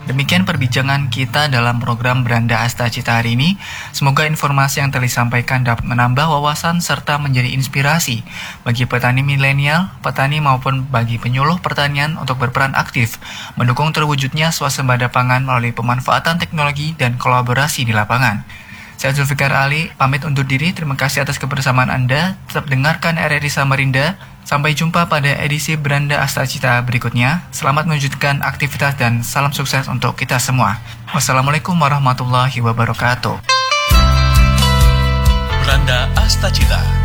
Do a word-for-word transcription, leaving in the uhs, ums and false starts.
Demikian perbincangan kita dalam program Beranda Astacita hari ini. Semoga informasi yang telah disampaikan dapat menambah wawasan serta menjadi inspirasi bagi petani milenial, petani maupun bagi penyuluh pertanian untuk berperan aktif mendukung terwujudnya swasembada pangan melalui pemanfaatan teknologi dan kolaborasi di lapangan. Saya Zulfikar Ali, pamit undur diri. Terima kasih atas kebersamaan Anda. Tetap dengarkan R R I Samarinda. Sampai jumpa pada edisi Beranda Astacita berikutnya. Selamat melanjutkan aktivitas dan salam sukses untuk kita semua. Wassalamualaikum warahmatullahi wabarakatuh. Beranda Astacita.